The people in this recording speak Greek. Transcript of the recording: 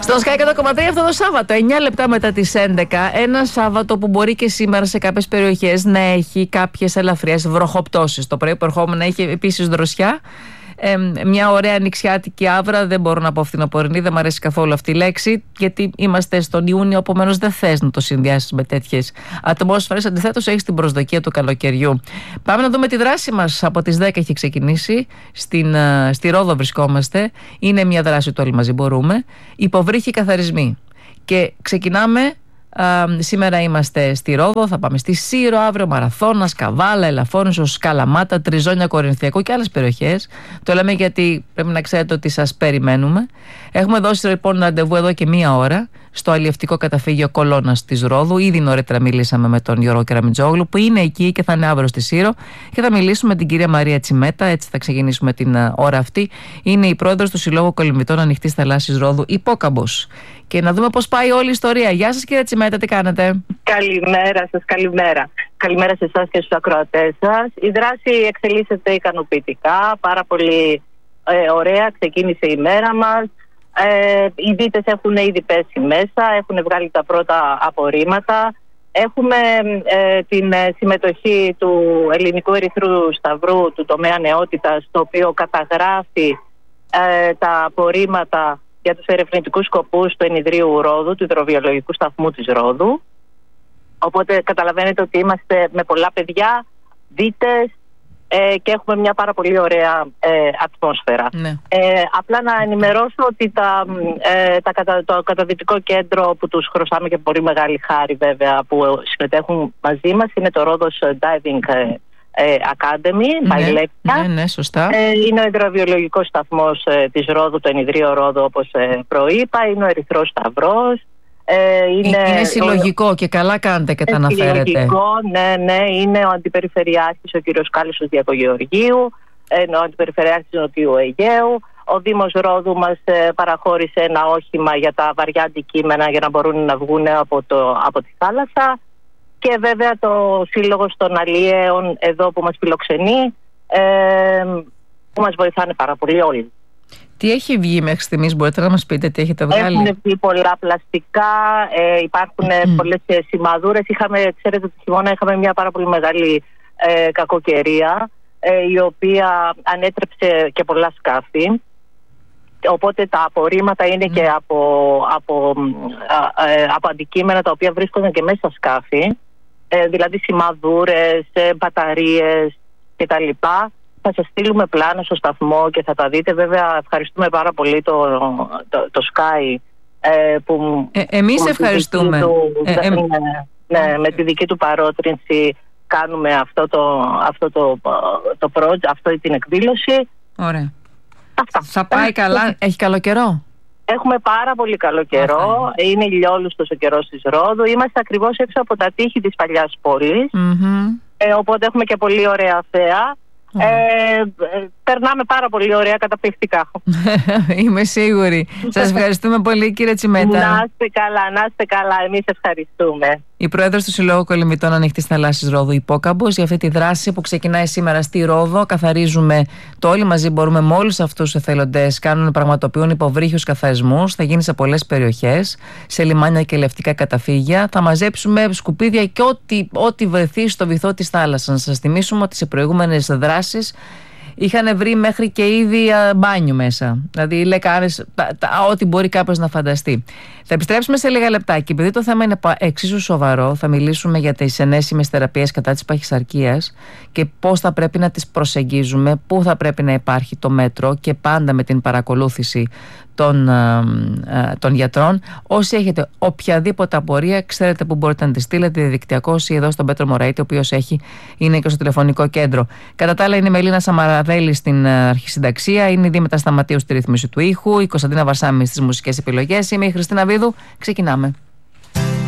Στον Sky 100,3 αυτό το Σάββατο, 9 λεπτά μετά τις 11. Ένα Σάββατο που μπορεί και σήμερα σε κάποιες περιοχές να έχει κάποιες ελαφριές βροχοπτώσεις. Το πρωί που ερχόμουν έχει επίσης δροσιά. Μια ωραία ανοιξιάτικη άβρα, δεν μπορώ να πω φθινοπορεινή, δεν μου αρέσει καθόλου αυτή η λέξη, γιατί είμαστε στον Ιούνιο, επομένως δεν θες να το συνδυάσεις με τέτοιες ατμόσφαιρες. Αντιθέτως, έχεις την προσδοκία του καλοκαιριού. Πάμε να δούμε τη δράση μας. Από τις 10 έχει ξεκινήσει. Στη Ρόδο βρισκόμαστε. Είναι μια δράση του Όλοι Μαζί Μπορούμε. Υποβρύχοι καθαρισμοί. Και ξεκινάμε. Σήμερα είμαστε στη Ρόδο, θα πάμε στη Σύρο αύριο, Μαραθώνας, Καβάλα, Ελαφώνησος, Καλαμάτα, Τριζόνια, Κορινθιακό και άλλες περιοχές. Το λέμε γιατί πρέπει να ξέρετε ότι σας περιμένουμε. Έχουμε δώσει λοιπόν ραντεβού εδώ και μία ώρα στο αλλιευτικό καταφύγιο Κολώνας της Ρόδου. Ήδη νωρίτερα μιλήσαμε με τον Γιώργο Κεραμιτζόγλου που είναι εκεί και θα είναι αύριο στη Σύρο, και θα μιλήσουμε με την κυρία Μαρία Τσιμέτα. Έτσι θα ξεκινήσουμε την ώρα αυτή. Είναι η πρόεδρος του Συλλόγου Κολυμβητών Ανοιχτής Θαλάσσης Ρόδου, Υπόκαμπος. Και να δούμε πώς πάει όλη η ιστορία. Γεια σας κύριε Τσιμέτα, τι κάνετε? Καλημέρα σας, καλημέρα. Καλημέρα σε εσάς και στους ακροατές σας. Η δράση εξελίσσεται ικανοποιητικά, πάρα πολύ ωραία. Ξεκίνησε η μέρα μας. Οι δίτες έχουν ήδη πέσει μέσα, έχουν βγάλει τα πρώτα απορρίμματα. Έχουμε την συμμετοχή του Ελληνικού Ερυθρού Σταυρού, του τομέα νεότητας, το οποίο καταγράφει τα απορρίμματα για τους ερευνητικούς σκοπούς του Ενιδρίου Ρόδου, του Υδροβιολογικού Σταθμού της Ρόδου. Οπότε καταλαβαίνετε ότι είμαστε με πολλά παιδιά, δίτες, και έχουμε μια πάρα πολύ ωραία ατμόσφαιρα. Ναι. Απλά να ενημερώσω ότι το καταδυτικό κέντρο που τους χρωστάμε και πολύ μεγάλη χάρη βέβαια που συμμετέχουν μαζί μας είναι το Ρόδος Diving Academy, ναι, σωστά. Είναι ο υδροβιολογικός σταθμός της Ρόδου, το Ενιδρίο Ρόδου, όπως προείπα. Είναι ο Ερυθρός Σταυρός. Είναι συλλογικό και καλά κάνετε και τα αναφέρετε. Συλλογικό, ναι. Είναι ο Αντιπεριφερειάρχης ο κύριος Κάλισος Διακογεωργίου, ο Αντιπεριφερειάρχης του Νοτιού Αιγαίου. Ο Δήμος Ρόδου μας παραχώρησε ένα όχημα για τα βαριά αντικείμενα για να μπορούν να βγουν από τη θάλασσα. Και βέβαια το Σύλλογος των Αλλιέων εδώ που μας φιλοξενεί, που μας βοηθάνε πάρα πολύ όλοι. Τι έχει βγει μέχρι στιγμής, μπορείτε να μας πείτε τι έχετε βγάλει? Έχουν βγει πολλά πλαστικά, υπάρχουν πολλές σημαδούρες. Ξέρετε, το χειμώνα είχαμε μια πάρα πολύ μεγάλη κακοκαιρία, η οποία ανέτρεψε και πολλά σκάφη. Οπότε τα απορρίμματα είναι και από αντικείμενα τα οποία βρίσκονται και μέσα στα σκάφη, δηλαδή σημαδούρες, μπαταρίες κτλ. Θα σας στείλουμε πλάνο στο σταθμό και θα τα δείτε. Βέβαια ευχαριστούμε πάρα πολύ το Sky που εμείς ευχαριστούμε. Με τη δική του παρότρινση κάνουμε το project, αυτή την εκδήλωση. Ωραία. Θα πάει καλά, έχει καλό καιρό? Έχουμε πάρα πολύ καλό καιρό. Είναι ηλιόλουστος ο καιρός της Ρόδου. Είμαστε ακριβώς έξω από τα τείχη της παλιάς πόλης. Οπότε έχουμε και πολύ ωραία θέα. Περνάμε πάρα πολύ ωραία, καταπληκτικά. Είμαι σίγουρη. Σας ευχαριστούμε πολύ κύριε Τσιμέτα. Να είστε καλά, εμείς ευχαριστούμε. Η πρόεδρος του Συλλόγου Κολυμβητών Ανοιχτής Θαλάσσης Ρόδου, Υπόκαμπος, για αυτή τη δράση που ξεκινάει σήμερα στη Ρόδο. Καθαρίζουμε το Όλοι Μαζί Μπορούμε με όλους αυτούς τους εθελοντές. Πραγματοποιούν υποβρύχιους καθαρισμούς. Θα γίνει σε πολλές περιοχές, σε λιμάνια και λευτικά καταφύγια. Θα μαζέψουμε σκουπίδια και ό,τι βρεθεί στο βυθό της θάλασσας. Να σας θυμίσουμε ότι σε προηγούμενες δράσεις είχαν βρει μέχρι και ήδη μπάνιο μέσα. Δηλαδή λεκάνες, ό,τι μπορεί κάποιος να φανταστεί. Θα επιστρέψουμε σε λίγα λεπτά και επειδή το θέμα είναι εξίσου σοβαρό, θα μιλήσουμε για τις ενέσιμες θεραπείες κατά της παχυσαρκίας και πώς θα πρέπει να τις προσεγγίζουμε, πού θα πρέπει να υπάρχει το μέτρο και πάντα με την παρακολούθηση των γιατρών. Όσοι έχετε οποιαδήποτε απορία, ξέρετε που μπορείτε να τη στείλετε διαδικτυακώς ή εδώ στον Πέτρο Μωραήτη, ο οποίος είναι και στο τηλεφωνικό κέντρο. Κατά τα άλλα, είναι η Μελίνα Σαμαραδέλη στην αρχισυνταξία, είναι η Δήμητρα Σταματίου στη ρύθμιση του ήχου, η Κωνσταντίνα Βαρσάμι στις μουσικές επιλογές. Είμαι η Χριστίνα Βίδου. Ξεκινάμε.